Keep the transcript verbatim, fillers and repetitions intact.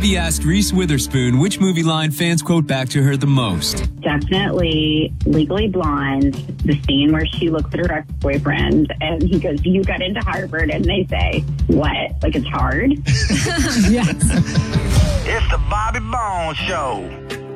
Bobby asked Reese Witherspoon which movie line fans quote back to her the most. Definitely Legally Blonde, the scene where she looks at her ex-boyfriend and he goes, you got into Harvard, and they say, what? Like it's hard? Yes. It's the Bobby Bones Show.